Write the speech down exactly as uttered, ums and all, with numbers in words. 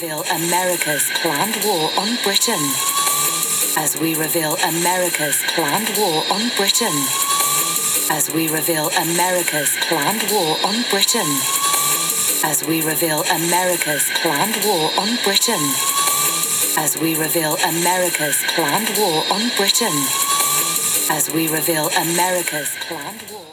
reveal America's planned war on Britain. As we reveal America's planned war on Britain. As we reveal America's planned war on Britain. As we reveal America's planned war on Britain. As we reveal America's planned war on Britain. As we reveal America's planned war.